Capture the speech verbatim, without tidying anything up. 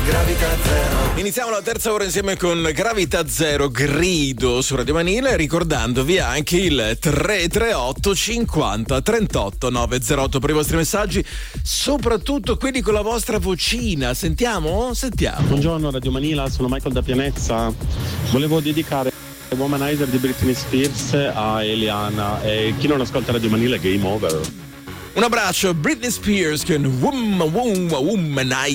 Gravità Zero. Iniziamo la terza ora insieme con Gravità Zero, Grido su Radio Manila, ricordandovi anche il tre tre otto cinquanta trentotto novecentotto per i vostri messaggi, soprattutto quelli con la vostra vocina. Sentiamo? Sentiamo. Buongiorno Radio Manila, sono Michael da Pianezza. Volevo dedicare Womanizer di Britney Spears a Eliana, e chi non ascolta Radio Manila è game over. Un abbraccio, Britney Spears con Woman, Woman, Womanizer.